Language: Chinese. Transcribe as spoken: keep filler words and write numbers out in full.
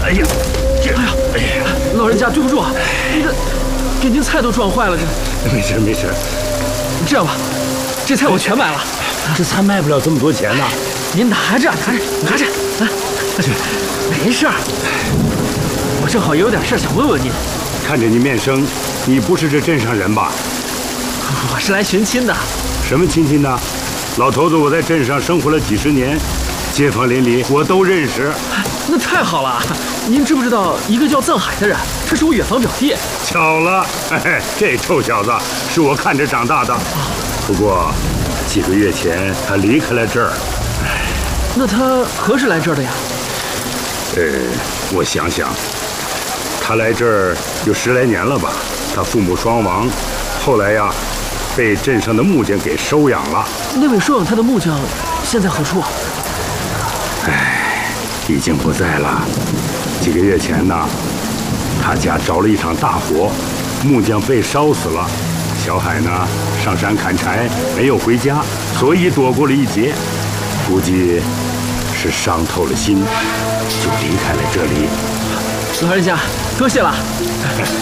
哎呀，这， 哎呀，哎呀，老人家对不住啊，你的给您菜都撞坏了，这。 没事没事。 这样吧，这菜我全买了。 这菜卖不了这么多钱呢。 您拿着，拿着，拿着，啊，没事儿。我正好也有点事想问问您。 看着你面生，你不是这镇上人吧？ 我是来寻亲的。 什么亲戚呢？老头子，我在镇上生活了几十年，街坊邻里我都认识。 那太好了！您知不知道一个叫赠海的人？他是我远房表弟。 巧了，哎，这臭小子是我看着长大的。不过几个月前他离开了这儿。 那他何时来这儿的呀？ 呃，我想想，他来这儿有十来年了吧。他父母双亡，后来呀，被镇上的木匠给收养了。 那位收养他的木匠现在何处啊？ 唉，已经不在了。几个月前呢，他家着了一场大火，木匠被烧死了。小海呢，上山砍柴没有回家，所以躲过了一劫。估计是伤透了心，就离开了这里。 老人家，多谢了。